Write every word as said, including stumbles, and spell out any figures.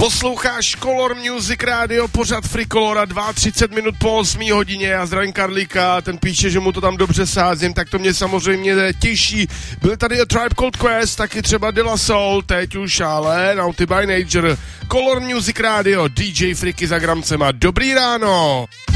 Posloucháš Color Music Radio, pořad Frikolora, třicet dva minut po osmé hodině. Já zdravím Karlíka, ten píše, že mu to tam dobře sázím, tak to mě samozřejmě těší. Byl tady A Tribe Called Quest, taky třeba De La Soul, teď už ale Naughty by Nature. Color Music Radio, D J Friky za gramcema. Dobrý ráno!